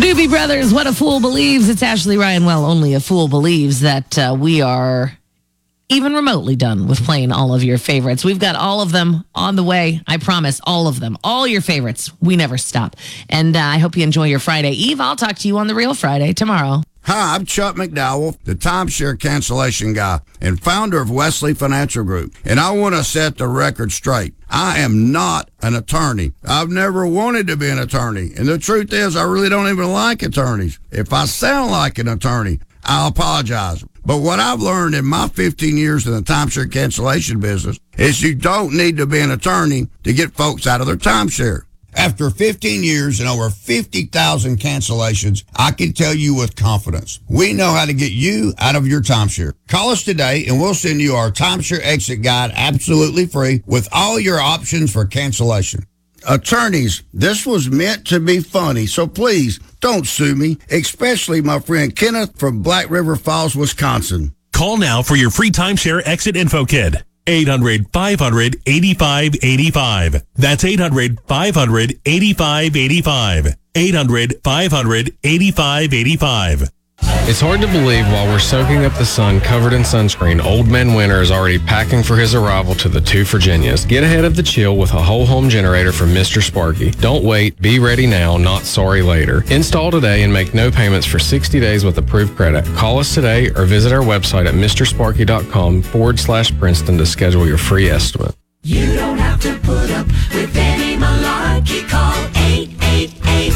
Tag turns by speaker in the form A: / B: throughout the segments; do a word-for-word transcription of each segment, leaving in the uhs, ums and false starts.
A: Doobie Brothers, What a Fool Believes. It's Ashley Ryan. Well, only a fool believes that uh, we are even remotely done with playing all of your favorites. We've got all of them on the way. I promise, all of them. All your favorites. We never stop. And uh, I hope you enjoy your Friday. Eve, I'll talk to you on The Real Friday tomorrow.
B: Hi, I'm Chuck McDowell, the timeshare cancellation guy and founder of Wesley Financial Group. And I want to set the record straight. I am not an attorney. I've never wanted to be an attorney. And the truth is, I really don't even like attorneys. If I sound like an attorney, I'll apologize. But what I've learned in my fifteen years in the timeshare cancellation business is you don't need to be an attorney to get folks out of their timeshare. After fifteen years and over fifty thousand cancellations, I can tell you with confidence, we know how to get you out of your timeshare. Call us today and we'll send you our timeshare exit guide absolutely free with all your options for cancellation. Attorneys, this was meant to be funny, so please don't sue me, especially my friend Kenneth from Black River Falls, Wisconsin.
C: Call now for your free timeshare exit info kit. eight hundred, five hundred, eighty-five eighty-five. That's eight hundred, five hundred, eighty-five eighty-five. eight hundred, five hundred, eighty-five eighty-five.
D: It's hard to believe while we're soaking up the sun covered in sunscreen, Old Man Winter is already packing for his arrival to the two Virginias. Get ahead of the chill with a whole home generator from Mister Sparky. Don't wait. Be ready now, not sorry later. Install today and make no payments for sixty days with approved credit. Call us today or visit our website at mrsparky.com forward slash Princeton to schedule your free estimate.
E: You don't have to put up with any malarkey. Call eight eight eight,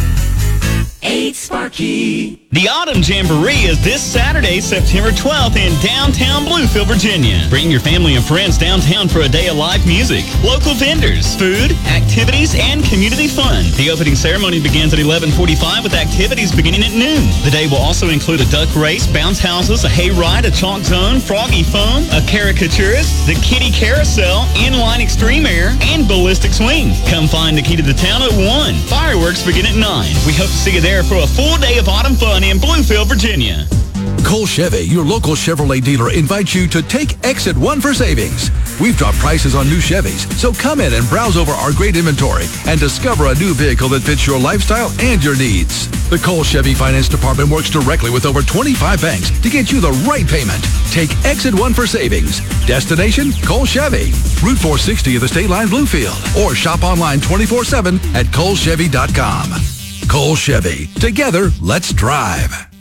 E: eight Sparky.
F: The Autumn Jamboree is this Saturday, September twelfth in downtown Bluefield, Virginia. Bring your family and friends downtown for a day of live music, local vendors, food, activities, and community fun. The opening ceremony begins at eleven forty-five with activities beginning at noon. The day will also include a duck race, bounce houses, a hay ride, a chalk zone, froggy foam, a caricaturist, the kitty carousel, inline extreme air, and ballistic swing. Come find the key to the town at one. Fireworks begin at nine. We hope to see you there for a full day of autumn fun in Bluefield, Virginia.
G: Cole Chevy, your local Chevrolet dealer, invites you to take Exit one for savings. We've dropped prices on new Chevys, so come in and browse over our great inventory and discover a new vehicle that fits your lifestyle and your needs. The Cole Chevy Finance Department works directly with over twenty-five banks to get you the right payment. Take Exit one for savings. Destination, Cole Chevy. Route four sixty of the State Line, Bluefield. Or shop online twenty-four seven at cole chevy dot com. Cole Chevy. Together, let's drive.